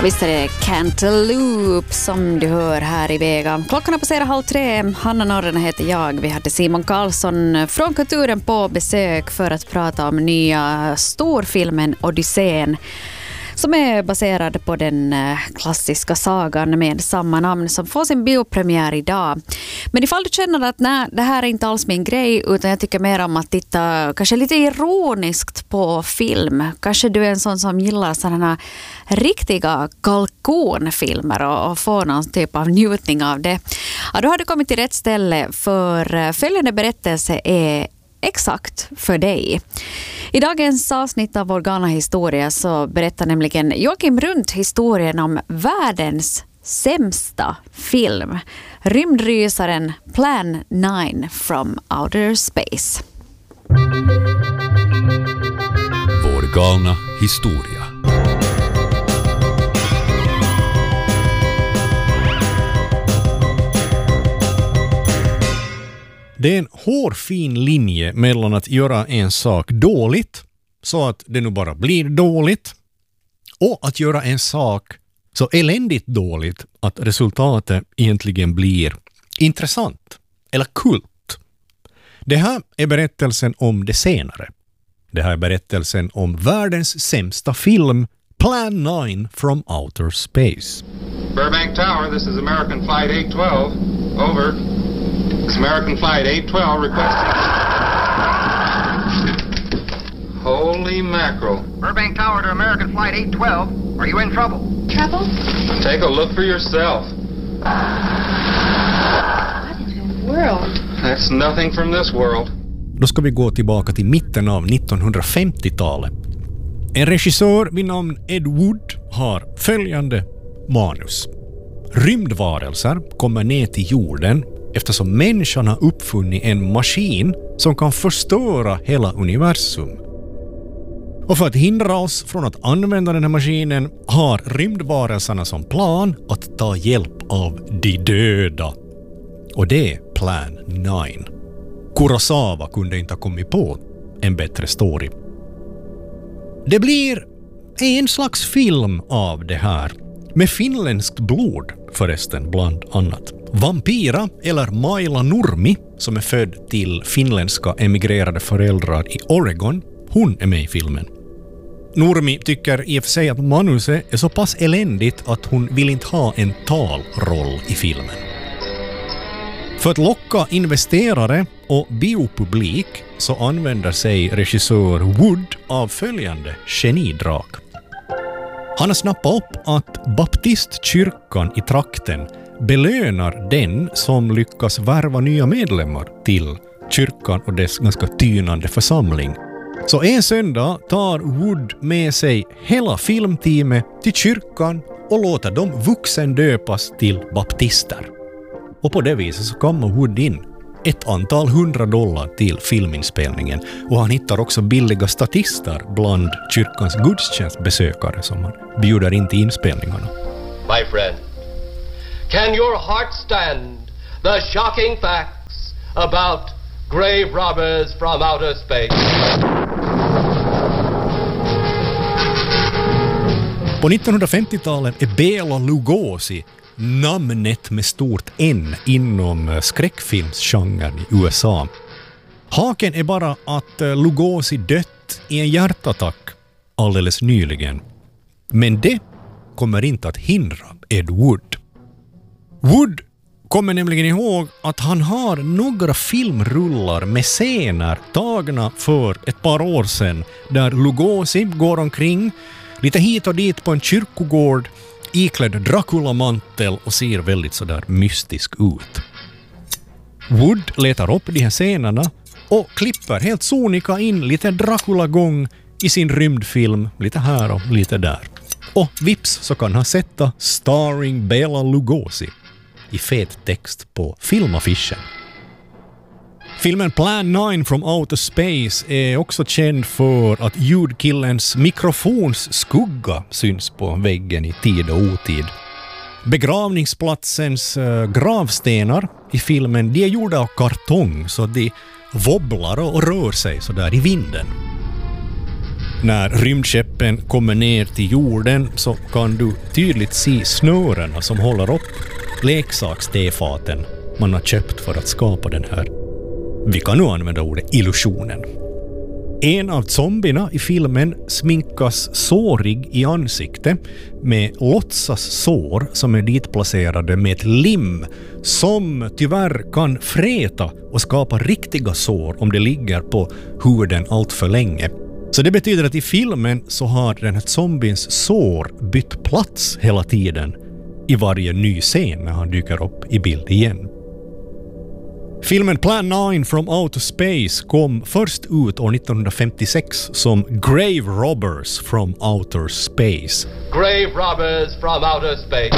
Visst är det Cantaloupe som du hör här i Vega. Klockan har passerat 2:30. Hanna Norren heter jag. Vi hade Simon Karlsson från Kulturen på besök för att prata om nya storfilmen Odysseen, som är baserad på den klassiska sagan med samma namn, som får sin biopremiär idag. Men ifall du känner att nej, det här är inte alls min grej, utan jag tycker mer om att titta kanske lite ironiskt på film. Kanske du är en sån som gillar sådana riktiga kalkonfilmer och får någon typ av njutning av det. Ja, då har du kommit till rätt ställe, för följande berättelse är exakt för dig. I dagens avsnitt av vår galna historia så berättar nämligen Joakim Rundt historien om världens sämsta film. Rymdrysaren Plan 9 from Outer Space. Vår galna historia. Det är en hårfin linje mellan att göra en sak dåligt så att det nu bara blir dåligt, och att göra en sak så eländigt dåligt att resultatet egentligen blir intressant eller kult. Det här är berättelsen om det senare. Det här är berättelsen om världens sämsta film, Plan 9 from Outer Space. Burbank Tower, this is American Flight 812. Over. It's American Flight 812 requesting... Holy mackerel. Burbank Tower to American Flight 812. Are you in trouble? Trouble? Take a look for yourself. What in the world? That's nothing from this world. Då ska vi gå tillbaka till mitten av 1950-talet. En regissör vid namn Ed Wood har följande manus. Rymdvarelser kommer ner till jorden eftersom människan har uppfunnit en maskin som kan förstöra hela universum. Och för att hindra oss från att använda den här maskinen har rymdvarelserna som plan att ta hjälp av de döda. Och det är Plan 9. Kurosawa kunde inte ha kommit på en bättre story. Det blir en slags film av det här, med finländskt blod förresten bland annat. Vampira, eller Maila Nurmi, som är född till finländska emigrerade föräldrar i Oregon, hon är med i filmen. Nurmi tycker i och för sig att manuset är så pass eländigt att hon vill inte ha en talroll i filmen. För att locka investerare och biopublik så använder sig regissör Wood av följande genidrag. Han har snappat upp att baptistkyrkan i trakten belönar den som lyckas värva nya medlemmar till kyrkan och dess ganska tynande församling. Så en söndag tar Wood med sig hela filmteamet till kyrkan och låter dem vuxendöpas till baptister. Och på det viset så kommer Wood in ett antal $100 till filminspelningen, och han hittar också billiga statister bland kyrkans gudstjänstbesökare som han bjuder in till inspelningarna. My friend, can your heart stand the shocking facts about grave robbers from outer space? På 1950-talet är Bela Lugosi namnet med stort N inom skräckfilmsgenren i USA. Haken är bara att Lugosi dött i en hjärtattack alldeles nyligen. Men det kommer inte att hindra Ed Wood. Wood kommer nämligen ihåg att han har några filmrullar med scener tagna för ett par år sedan där Lugosi går omkring lite hit och dit på en kyrkogård iklädd Dracula-mantel och ser väldigt sådär mystisk ut. Wood letar upp de här scenerna och klipper helt sonika in lite Dracula-gång i sin rymdfilm, lite här och lite där. Och vips så kan han sätta starring Bela Lugosi i fet text på filmaffischen. Filmen Plan 9 from Outer Space är också känd för att ljudkillens mikrofons skugga syns på väggen i tid och otid. Begravningsplatsens gravstenar i filmen, de är gjorda av kartong så de wobblar och rör sig så där i vinden. När rymdskeppen kommer ner till jorden så kan du tydligt se snörena som håller upp leksaks-tefaten man har köpt för att skapa den här, vi kan nu använda ordet, illusionen. En av zombierna i filmen sminkas sårig i ansikte med låtsassår som är ditplacerade med ett lim som tyvärr kan fräta och skapa riktiga sår om det ligger på huden allt för länge. Så det betyder att i filmen så har den här zombiens sår bytt plats hela tiden i varje ny scen när han dyker upp i bild igen. Filmen Plan 9 from Outer Space kom först ut år 1956 som Grave Robbers from Outer Space. Grave robbers from outer space.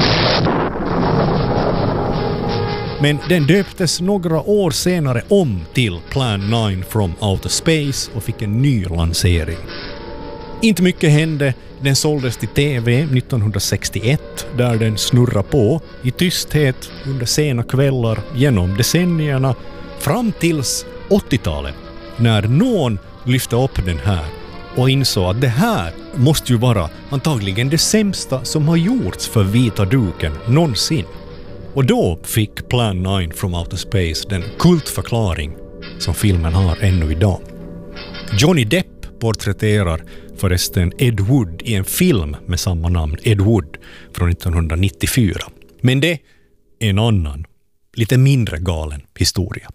Men den döptes några år senare om till Plan 9 from Outer Space och fick en ny lansering. Inte mycket hände. Den såldes till TV 1961 där den snurrar på i tysthet under sena kvällar genom decennierna fram tills 80-talet när någon lyfte upp den här och insåg att det här måste ju vara antagligen det sämsta som har gjorts för vita duken någonsin. Och då fick Plan 9 from Outer Space den kultförklaring som filmen har ännu idag. Johnny Depp porträtterar förresten Ed Wood i en film med samma namn, Ed Wood, från 1994. Men det är en annan, lite mindre galen historia.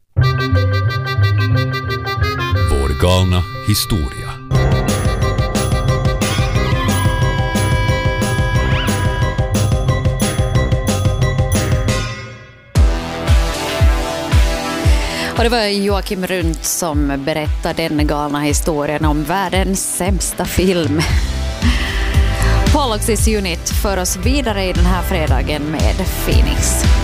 Vår galna historia. Och det var Joakim Runt som berättade den galna historien om världens sämsta film. Poloxis Unit för oss vidare i den här fredagen med Phoenix.